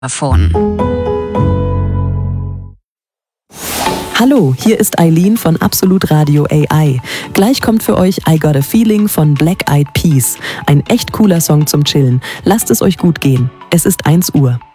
Davon. Hallo, hier ist Eileen von Absolut Radio AI. Gleich kommt für euch I Got a Feeling von Black Eyed Peas. Ein echt cooler Song zum Chillen. Lasst es euch gut gehen. Es ist 1 Uhr.